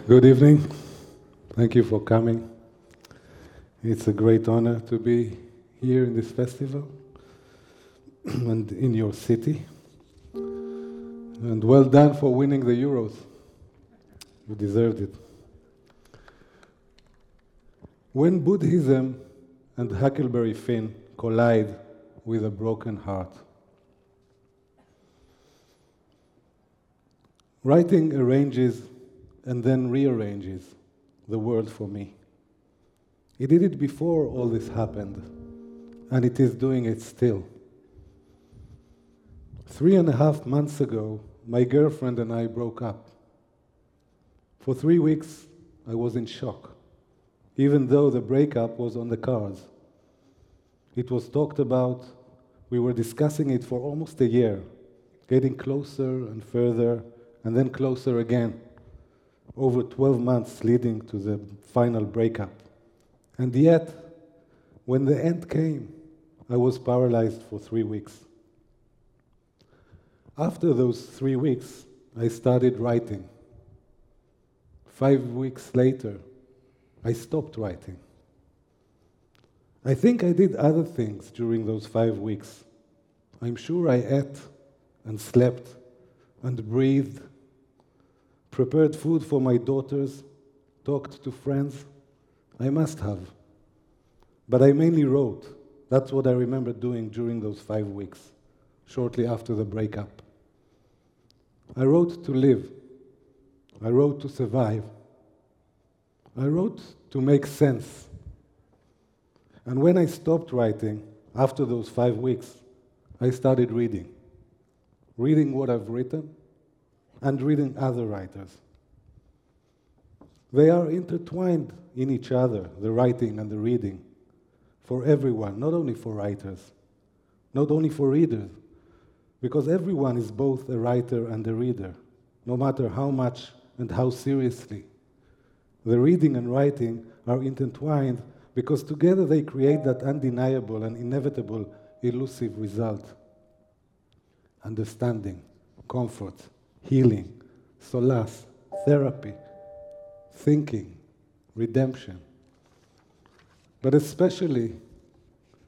Good evening. Thank you for coming. It's a great honor to be here in this festival and in your city. And well done for winning the Euros. You deserved it. When Buddhism and Huckleberry Finn collide with a broken heart, writing arranges and then rearranges the world for me. It did it before all this happened, and it is doing it still. 3.5 months ago, my girlfriend and I broke up. For 3 weeks, I was in shock, even though the breakup was on the cards. It was talked about, we were discussing it for almost a year, getting closer and further, and then closer again, over 12 months leading to the final breakup. And yet, when the end came, I was paralyzed for 3 weeks. After those 3 weeks, I started writing. 5 weeks later, I stopped writing. I think I did other things during those 5 weeks. I'm sure I ate and slept and breathed, prepared food for my daughters, talked to friends. I must have. But I mainly wrote. That's what I remember doing during those 5 weeks, shortly after the breakup. I wrote to live. I wrote to survive. I wrote to make sense. And when I stopped writing, after those 5 weeks, I started reading. Reading what I've written, and reading other writers. They are intertwined in each other, the writing and the reading, for everyone, not only for writers, not only for readers, because everyone is both a writer and a reader, no matter how much and how seriously. The reading and writing are intertwined because together they create that undeniable and inevitable elusive result. Understanding, comfort, healing, solace, therapy, thinking, redemption. But especially